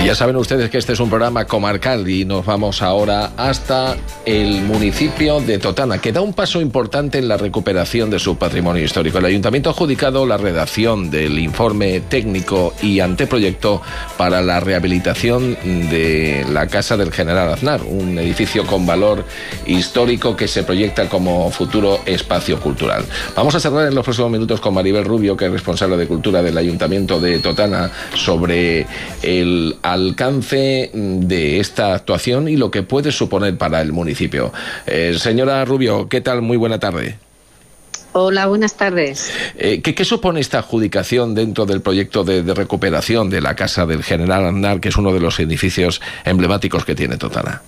Ya saben ustedes que este es un programa comarcal y nos vamos ahora hasta el municipio de Totana, que da un paso importante en la recuperación de su patrimonio histórico. El Ayuntamiento ha adjudicado la redacción del informe técnico y anteproyecto para la rehabilitación de la Casa del General Aznar, un edificio con valor histórico que se proyecta como futuro espacio cultural. Vamos a cerrar en los próximos minutos con Maribel Rubio, que es responsable de Cultura del Ayuntamiento de Totana, sobre el alcance de esta actuación y lo que puede suponer para el municipio. Señora Rubio, ¿qué tal? Muy buena tarde. Hola, buenas tardes. ¿Qué supone esta adjudicación dentro del proyecto de recuperación de la Casa del General Aznar, que es uno de los edificios emblemáticos que tiene Totana?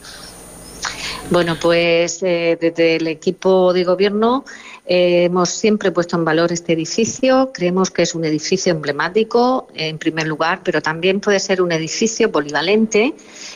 Bueno, pues desde el equipo de gobierno hemos siempre puesto en valor este edificio. Creemos que es un edificio emblemático, en primer lugar, pero también puede ser un edificio polivalente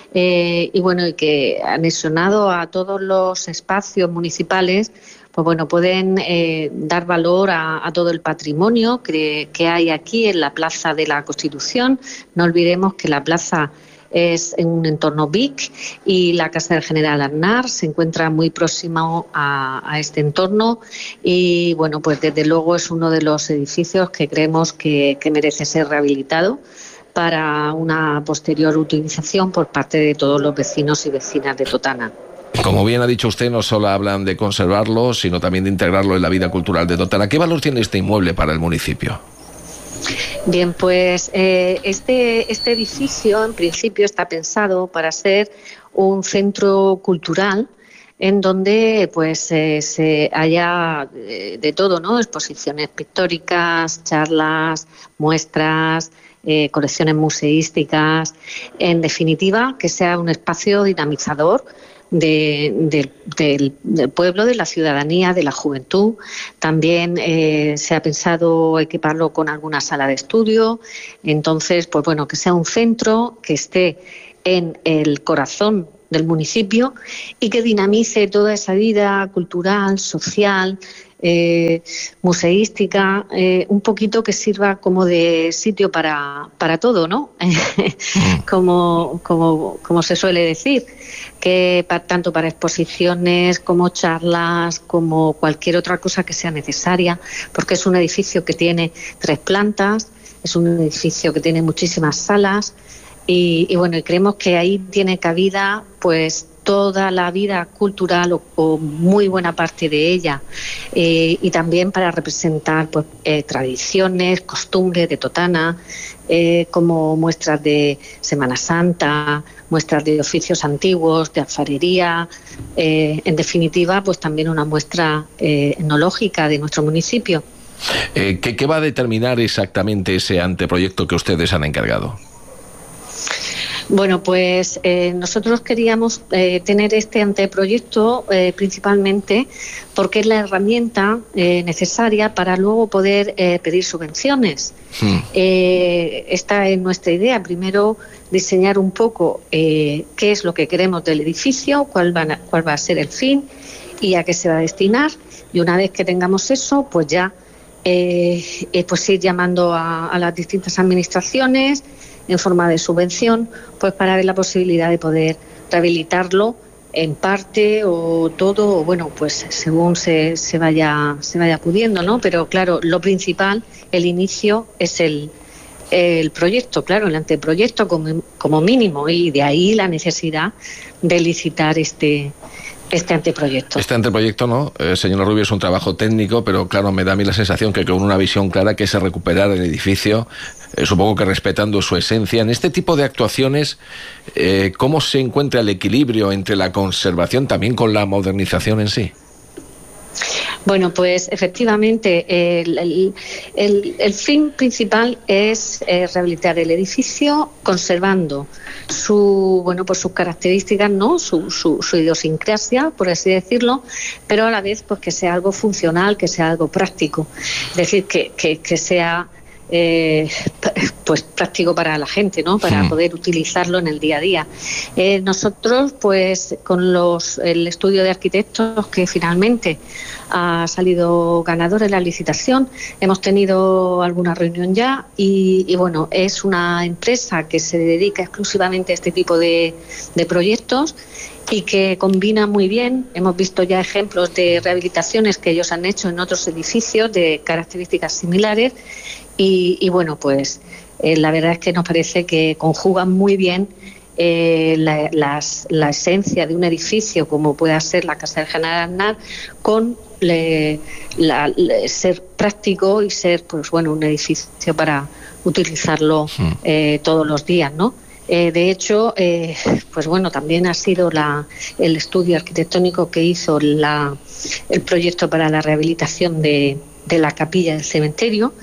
y que anexionado a todos los espacios municipales, pues bueno, pueden dar valor a todo el patrimonio que hay aquí en la Plaza de la Constitución. No olvidemos que la plaza es en un entorno BIC y la Casa del General Aznar se encuentra muy próximo a este entorno y bueno, pues desde luego es uno de los edificios que creemos que merece ser rehabilitado para una posterior utilización por parte de todos los vecinos y vecinas de Totana. Como bien ha dicho usted, no solo hablan de conservarlo, sino también de integrarlo en la vida cultural de Totana. ¿Qué valor tiene este inmueble para el municipio? Bien, pues este edificio en principio está pensado para ser un centro cultural en donde pues se haya de todo, ¿no? Exposiciones pictóricas, charlas, muestras, colecciones museísticas, en definitiva que sea un espacio dinamizador del pueblo, de la ciudadanía, de la juventud. También se ha pensado equiparlo con alguna sala de estudio. Entonces, pues bueno, que sea un centro que esté en el corazón del municipio y que dinamice toda esa vida cultural, social, museística, un poquito que sirva como de sitio para todo, ¿no? como se suele decir, que tanto para exposiciones como charlas, como cualquier otra cosa que sea necesaria, porque es un edificio que tiene 3 plantas, es un edificio que tiene muchísimas salas y creemos que ahí tiene cabida pues toda la vida cultural o muy buena parte de ella y también para representar pues tradiciones, costumbres de Totana, como muestras de Semana Santa, muestras de oficios antiguos, de alfarería, en definitiva pues también una muestra etnológica de nuestro municipio. ¿Qué va a determinar exactamente ese anteproyecto que ustedes han encargado? Bueno, pues nosotros queríamos tener este anteproyecto principalmente porque es la herramienta necesaria para luego poder pedir subvenciones. Esta es nuestra idea. Primero, diseñar un poco qué es lo que queremos del edificio, cuál va a ser el fin y a qué se va a destinar. Y una vez que tengamos eso, pues ya pues ir llamando a las distintas administraciones en forma de subvención, pues para ver la posibilidad de poder rehabilitarlo en parte o todo, o bueno, pues según se vaya pudiendo, ¿no? Pero claro, lo principal, el inicio es el proyecto, claro, el anteproyecto como mínimo, y de ahí la necesidad de licitar este anteproyecto. Este anteproyecto, ¿no? Señor Rubio, es un trabajo técnico, pero claro, me da a mí la sensación que con una visión clara que es recuperar el edificio, supongo que respetando su esencia. En este tipo de actuaciones, ¿cómo se encuentra el equilibrio entre la conservación también con la modernización en sí? Bueno, pues efectivamente el fin principal es rehabilitar el edificio conservando sus características, ¿no? Su idiosincrasia, por así decirlo, pero a la vez pues que sea algo funcional, que sea algo práctico, es decir, que sea pues práctico para la gente, ¿no? Para poder utilizarlo en el día a día. Nosotros, pues con el estudio de arquitectos que finalmente ha salido ganador en la licitación, hemos tenido alguna reunión ya y bueno, es una empresa que se dedica exclusivamente a este tipo de proyectos y que combina muy bien. Hemos visto ya ejemplos de rehabilitaciones que ellos han hecho en otros edificios de características similares y bueno, pues la verdad es que nos parece que conjugan muy bien la esencia de un edificio como pueda ser la Casa del General Aznar con ser práctico y ser, pues bueno, un edificio para utilizarlo todos los días, ¿no? De hecho, pues bueno, también ha sido el estudio arquitectónico que hizo el proyecto para la rehabilitación de la capilla del cementerio.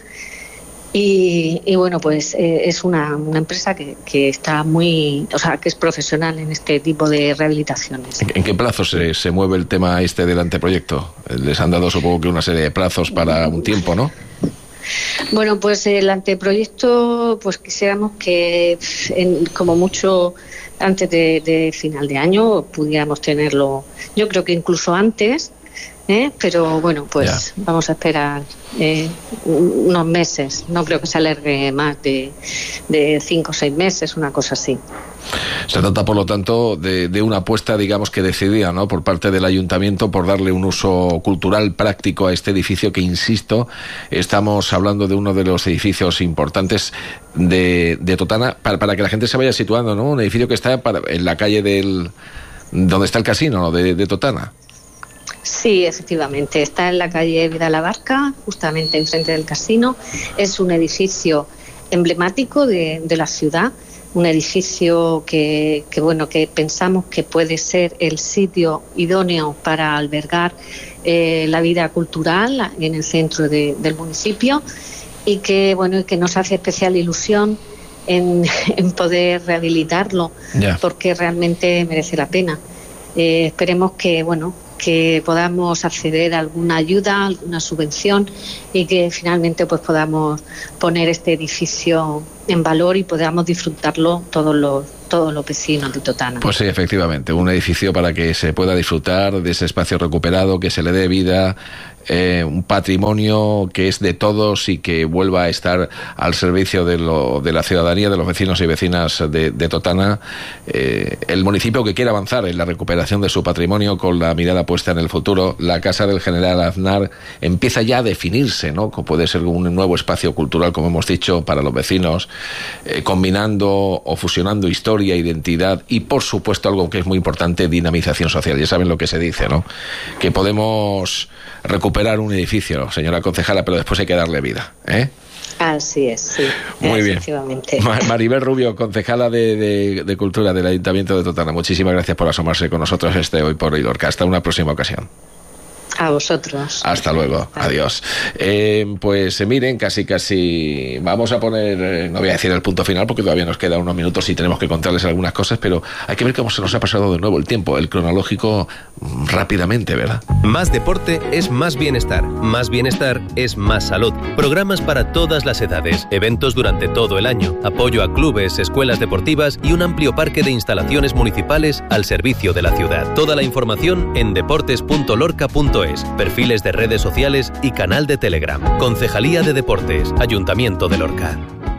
Y bueno, pues es una empresa que está muy, o sea, que es profesional en este tipo de rehabilitaciones. ¿En qué plazos se mueve el tema del anteproyecto? Les han dado, supongo que una serie de plazos para un tiempo, ¿no? Bueno, pues el anteproyecto, pues quisiéramos que como mucho antes de final de año pudiéramos tenerlo. Yo creo que incluso antes. Pero bueno, pues vamos a esperar unos meses. No creo que se alargue más de 5 o 6 meses, una cosa así. Se trata, por lo tanto, de una apuesta, digamos, que decidida, ¿no?, por parte del ayuntamiento por darle un uso cultural práctico a este edificio que, insisto, estamos hablando de uno de los edificios importantes de Totana, para que la gente se vaya situando, ¿no? Un edificio que está en la calle donde está el casino, ¿no?, de Totana. Sí, efectivamente, está en la calle Vidal-Abarca, justamente enfrente del casino. Es un edificio emblemático de la ciudad, un edificio que pensamos que puede ser el sitio idóneo para albergar la vida cultural en el centro del municipio y que nos hace especial ilusión en poder rehabilitarlo, porque realmente merece la pena. Esperemos que podamos acceder a alguna ayuda, alguna subvención y que finalmente pues podamos poner este edificio en valor y podamos disfrutarlo todos los vecinos de Totana. Pues sí, efectivamente, un edificio para que se pueda disfrutar de ese espacio recuperado, que se le dé vida, un patrimonio que es de todos y que vuelva a estar al servicio de la ciudadanía, de los vecinos y vecinas de Totana. El municipio que quiere avanzar en la recuperación de su patrimonio con la mirada puesta en el futuro. La Casa del General Aznar empieza ya a definirse, ¿no?, como puede ser un nuevo espacio cultural, como hemos dicho, para los vecinos, combinando o fusionando historia, identidad y, por supuesto, algo que es muy importante, dinamización social. Ya saben lo que se dice, ¿no?, que podemos recuperar un edificio, señora concejala, pero después hay que darle vida, ¿eh? Así es, sí. Muy bien. Maribel Rubio, concejala de Cultura del Ayuntamiento de Totana, muchísimas gracias por asomarse con nosotros Hoy por Hoy Lorca. Hasta una próxima ocasión. A vosotros. Hasta luego. Adiós. Pues miren, casi vamos a poner, no voy a decir el punto final porque todavía nos quedan unos minutos y tenemos que contarles algunas cosas, pero hay que ver cómo se nos ha pasado de nuevo el tiempo, el cronológico, rápidamente, ¿verdad? Más deporte es más bienestar es más salud. Programas para todas las edades, eventos durante todo el año, apoyo a clubes, escuelas deportivas y un amplio parque de instalaciones municipales al servicio de la ciudad. Toda la información en deportes.lorca.es, perfiles de redes sociales y canal de Telegram. Concejalía de Deportes, Ayuntamiento de Lorca.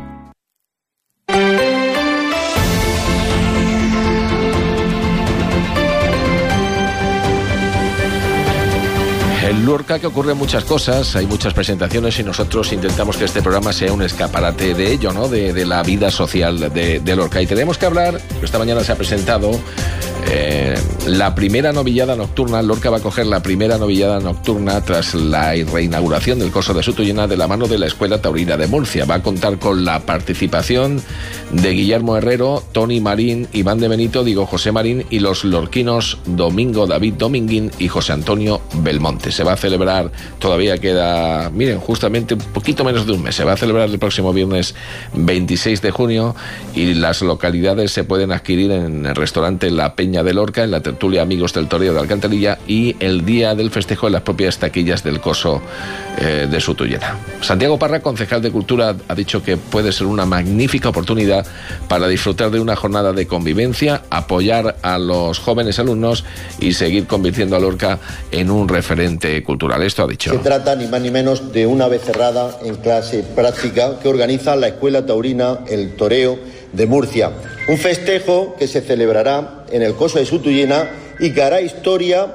En Lorca que ocurren muchas cosas, hay muchas presentaciones y nosotros intentamos que este programa sea un escaparate de ello, ¿no?, de la vida social de Lorca. Y tenemos que hablar, esta mañana se ha presentado la primera novillada nocturna. Lorca va a coger la primera novillada nocturna tras la reinauguración del Coso de Sutuyena de la mano de la Escuela Taurina de Murcia. Va a contar con la participación de Guillermo Herrero, Tony Marín, Iván de Benito, digo José Marín, y los lorquinos Domingo David Dominguín y José Antonio Belmonte. Se va a celebrar, todavía queda, miren, justamente un poquito menos de un mes, se va a celebrar el próximo viernes 26 de junio y las localidades se pueden adquirir en el restaurante La Peña Peña de Lorca, en la tertulia Amigos del Toreo de Alcantarilla, y el día del festejo en las propias taquillas del Coso de Sutuyena. Santiago Parra, concejal de Cultura, ha dicho que puede ser una magnífica oportunidad para disfrutar de una jornada de convivencia, apoyar a los jóvenes alumnos y seguir convirtiendo a Lorca en un referente cultural. Esto ha dicho. Se trata ni más ni menos de una becerrada en clase práctica que organiza la Escuela Taurina El Toreo de Murcia. Un festejo que se celebrará en el Coso de Sutuyena y que hará historia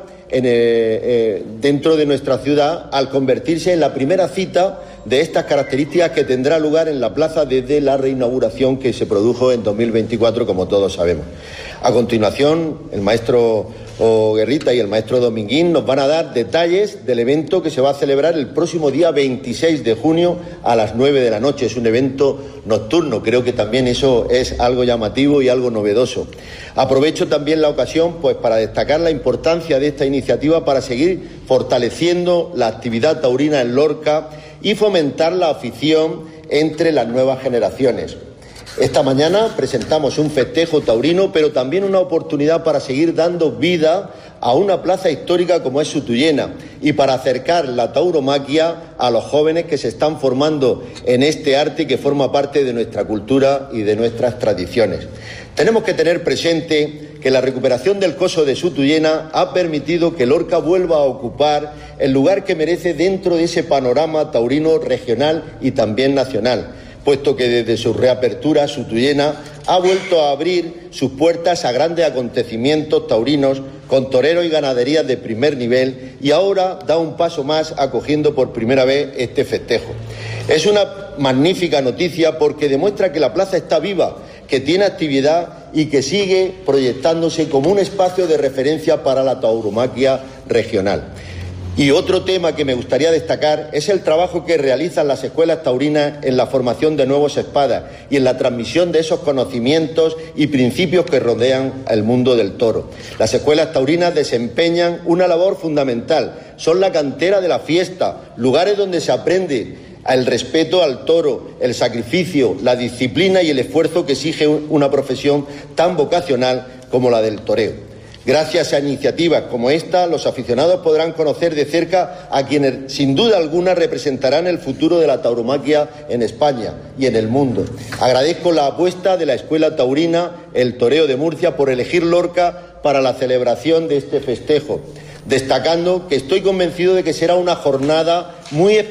dentro de nuestra ciudad al convertirse en la primera cita de estas características que tendrá lugar en la plaza desde la reinauguración que se produjo en 2024, como todos sabemos. A continuación, el maestro Guerrita y el maestro Dominguín nos van a dar detalles del evento que se va a celebrar el próximo día 26 de junio a las 9 de la noche. Es un evento nocturno, creo que también eso es algo llamativo y algo novedoso. Aprovecho también la ocasión pues para destacar la importancia de esta iniciativa para seguir fortaleciendo la actividad taurina en Lorca y fomentar la afición entre las nuevas generaciones. Esta mañana presentamos un festejo taurino, pero también una oportunidad para seguir dando vida a una plaza histórica como es Sutuyena y para acercar la tauromaquia a los jóvenes que se están formando en este arte que forma parte de nuestra cultura y de nuestras tradiciones. Tenemos que tener presente que la recuperación del Coso de Sutuyena ha permitido que Lorca vuelva a ocupar el lugar que merece dentro de ese panorama taurino regional y también nacional, puesto que desde su reapertura Sutuyena ha vuelto a abrir sus puertas a grandes acontecimientos taurinos con toreros y ganaderías de primer nivel y ahora da un paso más acogiendo por primera vez este festejo. Es una magnífica noticia porque demuestra que la plaza está viva, que tiene actividad y que sigue proyectándose como un espacio de referencia para la tauromaquia regional. Y otro tema que me gustaría destacar es el trabajo que realizan las escuelas taurinas en la formación de nuevos espadas y en la transmisión de esos conocimientos y principios que rodean el mundo del toro. Las escuelas taurinas desempeñan una labor fundamental, son la cantera de la fiesta, lugares donde se aprende el respeto al toro, el sacrificio, la disciplina y el esfuerzo que exige una profesión tan vocacional como la del toreo. Gracias a iniciativas como esta, los aficionados podrán conocer de cerca a quienes, sin duda alguna, representarán el futuro de la tauromaquia en España y en el mundo. Agradezco la apuesta de la Escuela Taurina El Toreo de Murcia por elegir Lorca para la celebración de este festejo, destacando que estoy convencido de que será una jornada muy especial